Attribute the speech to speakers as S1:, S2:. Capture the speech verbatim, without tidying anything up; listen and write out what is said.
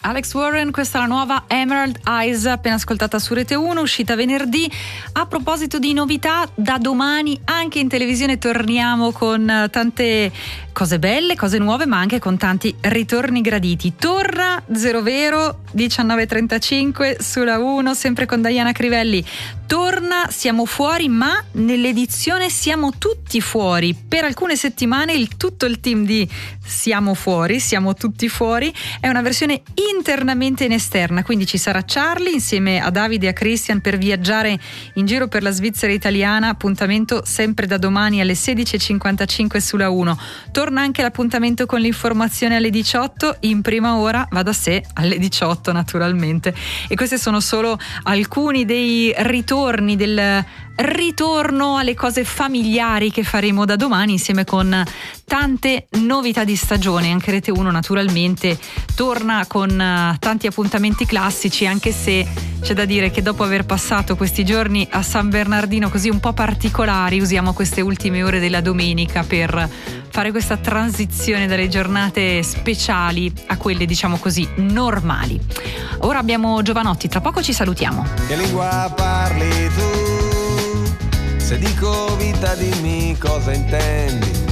S1: Alex Warren, questa è la nuova Emerald Eyes, appena ascoltata su Rete uno, uscita venerdì. A proposito di novità, da domani anche in televisione torniamo con tante cose belle, cose nuove, ma anche con tanti ritorni graditi. Torna Zero Vero, diciannove e trentacinque sulla uno, sempre con Diana Crivelli. Torna Siamo Fuori, ma nell'edizione Siamo Tutti Fuori. Per alcune settimane il tutto il team di Siamo Fuori, Siamo Tutti Fuori, è una versione internamente in esterna, quindi ci sarà Charlie insieme a Davide e a Christian per viaggiare in giro per la Svizzera italiana. Appuntamento sempre da domani alle sedici e cinquantacinque sulla uno. Torna anche l'appuntamento con l'informazione alle diciotto, in prima ora, va da sé, alle diciotto naturalmente. E questi sono solo alcuni dei ritorni, del ritorno alle cose familiari che faremo da domani, insieme con tante novità di stagione. Anche Rete uno naturalmente torna con uh, tanti appuntamenti classici, anche se c'è da dire che dopo aver passato questi giorni a San Bernardino così un po' particolari, usiamo queste ultime ore della domenica per fare questa transizione dalle giornate speciali a quelle, diciamo così, normali. Ora abbiamo Giovanotti, tra poco ci salutiamo.
S2: Che lingua parli tu? Se dico vita dimmi cosa intendi.